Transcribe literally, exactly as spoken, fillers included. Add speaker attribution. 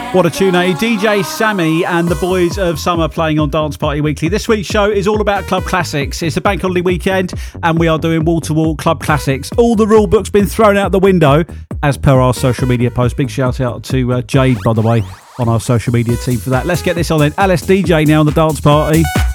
Speaker 1: What a tune, eh? D J Sammy and the Boys of Summer playing on Dance Party Weekly. This week's show is all about club classics. It's a bank holiday weekend and we are doing wall-to-wall club classics. All the rule book's been thrown out the window as per our social media post. Big shout out to uh, Jade, by the way, on our social media team for that. Let's get this on then. Alice D J now on the Dance Party.